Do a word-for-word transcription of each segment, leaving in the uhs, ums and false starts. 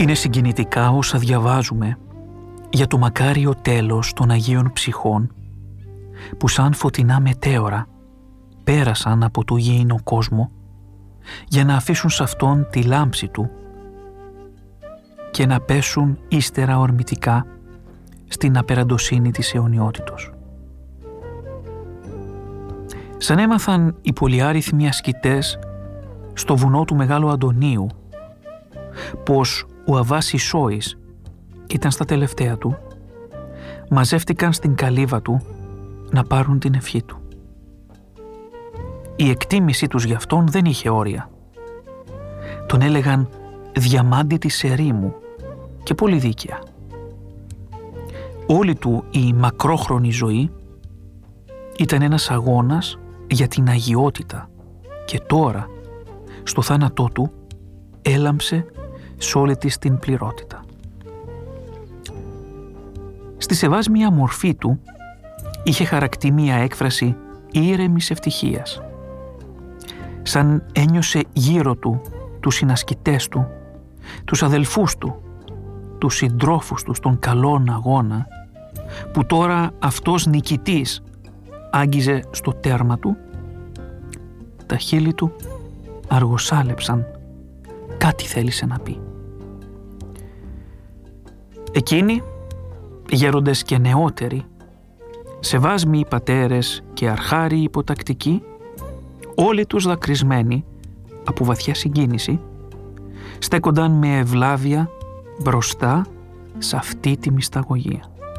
Είναι συγκινητικά όσα διαβάζουμε για το μακάριο τέλος των Αγίων Ψυχών που σαν φωτεινά μετέωρα πέρασαν από το γήινο κόσμο για να αφήσουν σε αυτόν τη λάμψη του και να πέσουν ύστερα ορμητικά στην απεραντοσύνη της αιωνιότητος. Σαν έμαθαν οι πολυάριθμοι ασκητές στο βουνό του Μεγάλου Αντωνίου πως ο Αββάς Ισόης ήταν στα τελευταία του, μαζεύτηκαν στην καλύβα του να πάρουν την ευχή του. Η εκτίμησή τους γι' αυτόν δεν είχε όρια. Τον έλεγαν διαμάντη της ερήμου και πολύ δίκαια. Όλη του η μακρόχρονη ζωή ήταν ένας αγώνας για την αγιότητα και τώρα, στο θάνατό του, έλαμψε σε όλη της την πληρότητα. Στη σεβάσμια μορφή του είχε χαρακτεί μία έκφραση ήρεμης ευτυχίας. Σαν ένιωσε γύρω του τους συνασκητές του, τους αδελφούς του, τους συντρόφους του στον καλόν αγώνα, που τώρα αυτός νικητής άγγιζε στο τέρμα του, τα χείλη του αργοσάλεψαν, κάτι θέλησε να πει. Εκείνοι, γέροντες και νεότεροι, σεβάσμιοι πατέρες και αρχάριοι υποτακτικοί, όλοι τους δακρυσμένοι από βαθιά συγκίνηση, στέκονταν με ευλάβεια μπροστά σε αυτή τη μυσταγωγία.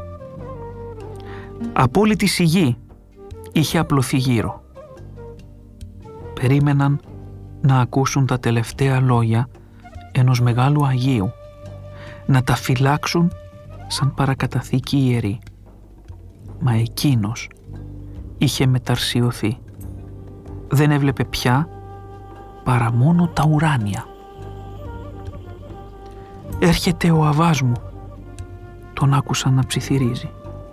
Απόλυτη σιγή είχε απλωθεί γύρω. Περίμεναν να ακούσουν τα τελευταία λόγια ενός μεγάλου Αγίου, να τα φυλάξουν σαν παρακαταθήκη ιερή. Μα εκείνος είχε μεταρσιωθεί. Δεν έβλεπε πια παρά μόνο τα ουράνια. «Έρχεται ο Αββάς μου», τον άκουσαν να ψιθυρίζει.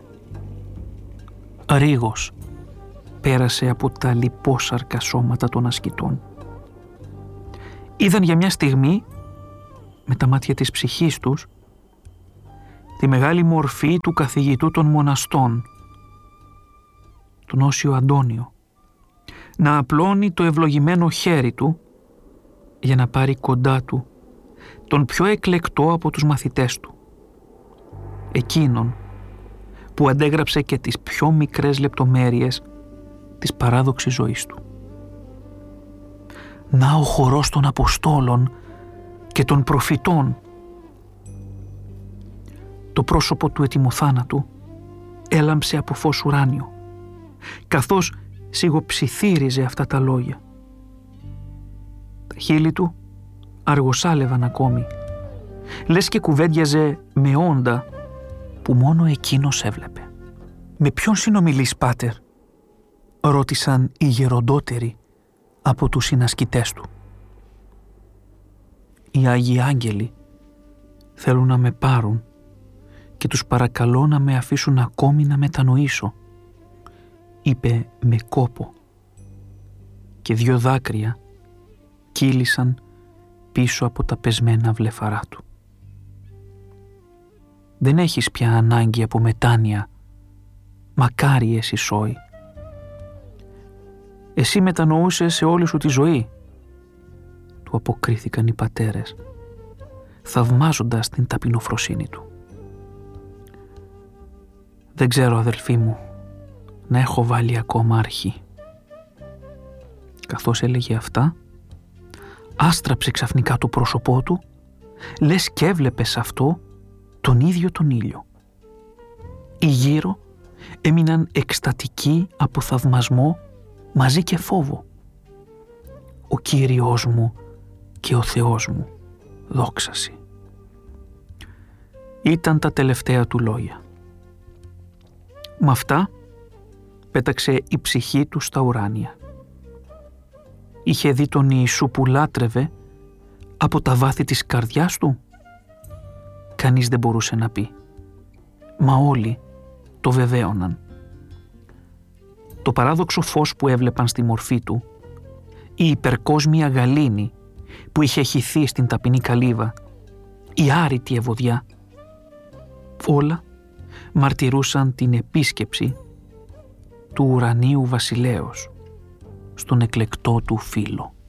Ρίγος πέρασε από τα λιπόσαρκα σώματα των ασκητών. Είδαν για μια στιγμή, με τα μάτια της ψυχής τους, τη μεγάλη μορφή του καθηγητού των μοναστών, τον Όσιο Αντώνιο, να απλώνει το ευλογημένο χέρι του για να πάρει κοντά του τον πιο εκλεκτό από τους μαθητές του, εκείνον που αντέγραψε και τις πιο μικρές λεπτομέρειες της παράδοξης ζωής του. Να ο χορός των Αποστόλων και των προφητών. Το πρόσωπο του ετοιμοθάνατου έλαμψε από φως ουράνιο, καθώς σιγοψιθύριζε αυτά τα λόγια. Τα χείλη του αργοσάλευαν ακόμη, λες και κουβέντιαζε με όντα που μόνο εκείνος έβλεπε. «Με ποιον συνομιλείς, πάτερ?» ρώτησαν οι γεροντότεροι από τους συνασκητές του. «Οι Άγιοι Άγγελοι θέλουν να με πάρουν και τους παρακαλώ να με αφήσουν ακόμη να μετανοήσω», είπε με κόπο, και δυο δάκρυα κύλησαν πίσω από τα πεσμένα βλεφαρά του. «Δεν έχεις πια ανάγκη από μετάνοια, μακάρι εσύ Σόη. Εσύ μετανοούσες σε όλη σου τη ζωή», του αποκρίθηκαν οι πατέρες, θαυμάζοντας την ταπεινοφροσύνη του. «Δεν ξέρω, αδελφοί μου, να έχω βάλει ακόμα αρχή». Καθώς έλεγε αυτά, άστραψε ξαφνικά το πρόσωπό του, λες και έβλεπε σε αυτό τον ίδιο τον ήλιο. Οι γύρω έμειναν εκστατικοί από θαυμασμό μαζί και φόβο. «Ο Κύριος μου και ο Θεός μου, δόξαση». Ήταν τα τελευταία του λόγια. Με αυτά πέταξε η ψυχή του στα ουράνια. Είχε δει τον Ιησού που λάτρευε από τα βάθη της καρδιάς του. Κανείς δεν μπορούσε να πει. Μα όλοι το βεβαίωναν. Το παράδοξο φως που έβλεπαν στη μορφή του, η υπερκόσμια γαλήνη που είχε χυθεί στην ταπεινή καλύβα, η άρρητη ευωδιά. Όλα μαρτυρούσαν την επίσκεψη του ουρανίου βασιλέως στον εκλεκτό του φίλο.